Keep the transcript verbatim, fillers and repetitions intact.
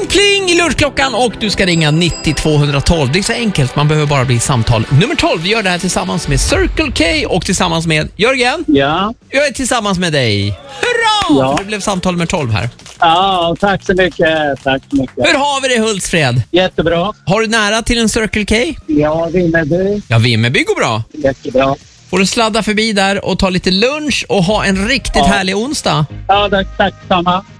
pling i lunchklockan och du ska ringa nittio tvåhundratolv. Det är så enkelt, man behöver bara bli samtal nummer tolv. Vi gör det här tillsammans med Circle K och tillsammans med Jörgen. Ja. Jag är tillsammans med dig. Hurra! Ja. För det blev samtal nummer tolv här. Ja, tack så mycket. Tack så mycket. Hur har vi det i Hultsfred? Jättebra. Har du nära till en Circle K? Ja, Vimmerby. Ja, Vimmerby går bra. Jättebra. Får du sladda förbi där och ta lite lunch och ha en riktigt Ja. härlig onsdag. Ja, tack, tack samma.